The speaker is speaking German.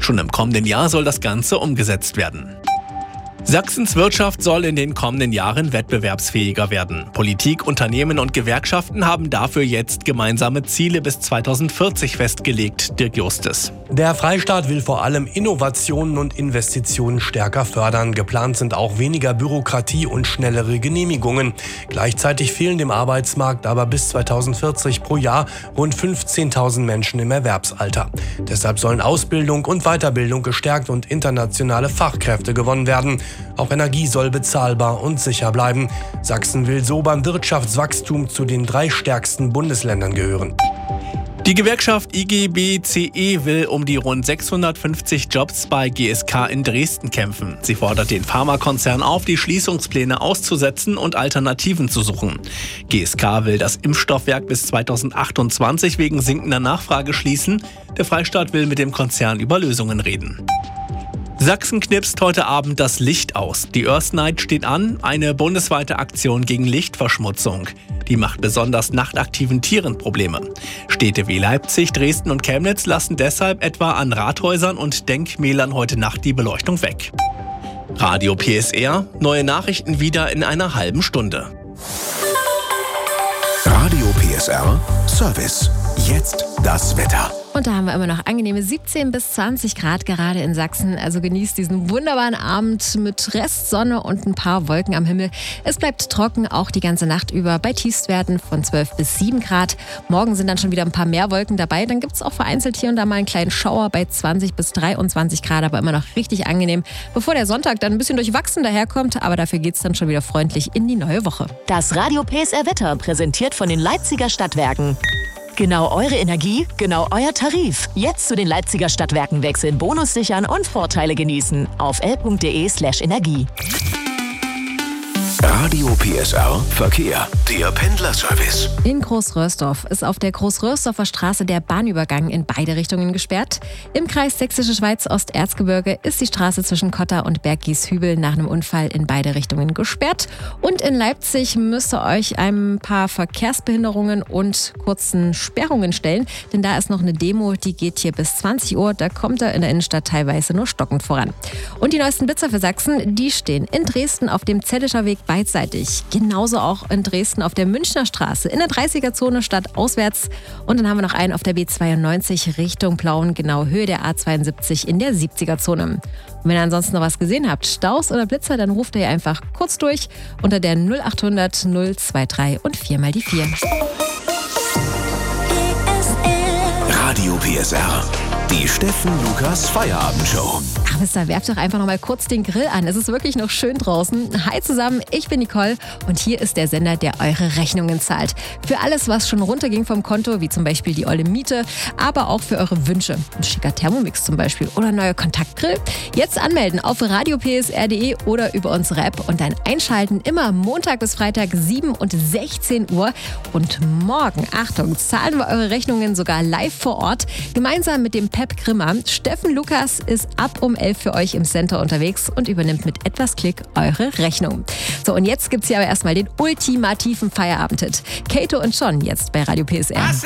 Schon im kommenden Jahr soll das Ganze umgesetzt werden. Sachsens Wirtschaft soll in den kommenden Jahren wettbewerbsfähiger werden. Politik, Unternehmen und Gewerkschaften haben dafür jetzt gemeinsame Ziele bis 2040 festgelegt, Dirk Justus. Der Freistaat will vor allem Innovationen und Investitionen stärker fördern. Geplant sind auch weniger Bürokratie und schnellere Genehmigungen. Gleichzeitig fehlen dem Arbeitsmarkt aber bis 2040 pro Jahr rund 15.000 Menschen im Erwerbsalter. Deshalb sollen Ausbildung und Weiterbildung gestärkt und internationale Fachkräfte gewonnen werden. Auch Energie soll bezahlbar und sicher bleiben. Sachsen will so beim Wirtschaftswachstum zu den 3 stärksten Bundesländern gehören. Die Gewerkschaft IG BCE will um die rund 650 Jobs bei GSK in Dresden kämpfen. Sie fordert den Pharmakonzern auf, die Schließungspläne auszusetzen und Alternativen zu suchen. GSK will das Impfstoffwerk bis 2028 wegen sinkender Nachfrage schließen. Der Freistaat will mit dem Konzern über Lösungen reden. Sachsen knipst heute Abend das Licht aus. Die Earth Night steht an, eine bundesweite Aktion gegen Lichtverschmutzung. Die macht besonders nachtaktiven Tieren Probleme. Städte wie Leipzig, Dresden und Chemnitz lassen deshalb etwa an Rathäusern und Denkmälern heute Nacht die Beleuchtung weg. Radio PSR, neue Nachrichten wieder in einer halben Stunde. Radio PSR Service. Jetzt das Wetter. Und da haben wir immer noch angenehme 17 bis 20 Grad gerade in Sachsen. Also genießt diesen wunderbaren Abend mit Restsonne und ein paar Wolken am Himmel. Es bleibt trocken, auch die ganze Nacht über bei Tiefstwerten von 12 bis 7 Grad. Morgen sind dann schon wieder ein paar mehr Wolken dabei. Dann gibt es auch vereinzelt hier und da mal einen kleinen Schauer bei 20 bis 23 Grad, aber immer noch richtig angenehm. Bevor der Sonntag dann ein bisschen durchwachsen daherkommt, aber dafür geht es dann schon wieder freundlich in die neue Woche. Das Radio PSR Wetter präsentiert von den Leipziger Stadtwerken. Genau eure Energie, genau euer Tarif. Jetzt zu den Leipziger Stadtwerken wechseln, Bonus sichern und Vorteile genießen. Auf l.de/energie. Radio PSR Verkehr, der Pendlerservice. In Großröhrsdorf ist auf der Großröhrsdorfer Straße der Bahnübergang in beide Richtungen gesperrt. Im Kreis Sächsische Schweiz Osterzgebirge ist die Straße zwischen Kotter und Berggieshübel nach einem Unfall in beide Richtungen gesperrt. Und in Leipzig müsst ihr euch ein paar Verkehrsbehinderungen und kurzen Sperrungen stellen, denn da ist noch eine Demo, die geht hier bis 20 Uhr. Da kommt er in der Innenstadt teilweise nur stockend voran. Und die neuesten Blitzer für Sachsen, die stehen in Dresden auf dem Zedischer Weg beidseitig. Genauso auch in Dresden auf der Münchner Straße, in der 30er-Zone stadtauswärts. Und dann haben wir noch einen auf der B92 Richtung Plauen, genau Höhe der A72 in der 70er-Zone. Und wenn ihr ansonsten noch was gesehen habt, Staus oder Blitzer, dann ruft ihr einfach kurz durch unter der 0800 023 und 4 mal die 4. Radio PSR. Die Steffen Lukas Feierabendshow. Ach, wisst ihr, werft doch einfach noch mal kurz den Grill an. Es ist wirklich noch schön draußen. Hi zusammen, ich bin Nicole und hier ist der Sender, der eure Rechnungen zahlt. Für alles, was schon runterging vom Konto, wie zum Beispiel die olle Miete, aber auch für eure Wünsche. Ein schicker Thermomix zum Beispiel oder ein neuer Kontaktgrill. Jetzt anmelden auf radiopsr.de oder über unsere App und dann einschalten. Immer Montag bis Freitag 7 und 16 Uhr. Und morgen, Achtung, zahlen wir eure Rechnungen sogar live vor Ort. Gemeinsam mit dem Pep Grimmer. Steffen Lukas ist ab um 11 für euch im Center unterwegs und übernimmt mit etwas Klick eure Rechnung. So, und jetzt gibt's hier aber erstmal den ultimativen Feierabend-Hit. Kato und John jetzt bei Radio PSR.